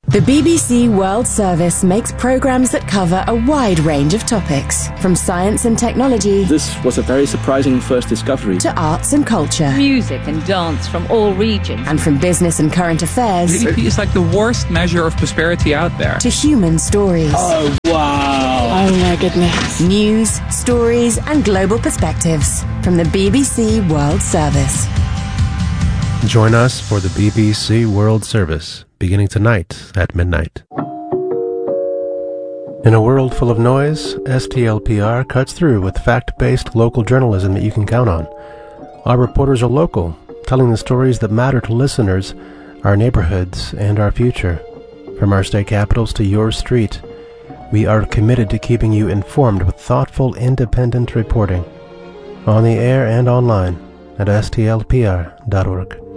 The BBC World Service makes programmes that cover a wide range of topics, from science and technology. This was a very surprising first discovery. To arts and culture. Music and dance from all regions. And from business and current affairs. GDP is like the worst measure of prosperity out there. To human stories. Oh, wow. Oh, my goodness. News, stories and global perspectives from the BBC World Service. Join us for the BBC World Service, beginning tonight at midnight. In a world full of noise, STLPR cuts through with fact-based local journalism that you can count on. Our reporters are local, telling the stories that matter to listeners, our neighborhoods, and our future. From our state capitals to your street, we are committed to keeping you informed with thoughtful, independent reporting. On the air and online at stlpr.org.